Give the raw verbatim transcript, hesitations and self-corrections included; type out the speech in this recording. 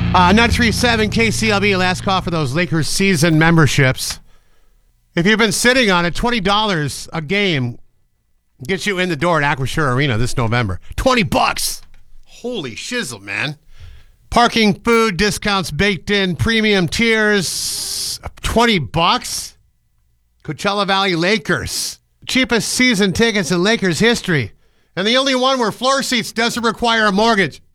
Uh, nine three seven K C L B, last call for those Lakers season memberships. If you've been sitting on it, twenty dollars a game gets you in the door at Acrisure Arena this November. twenty bucks. Holy shizzle, man. Parking, food, discounts baked in, premium tiers. twenty bucks? Coachella Valley Lakers. Cheapest season tickets in Lakers history. And the only one where floor seats doesn't require a mortgage.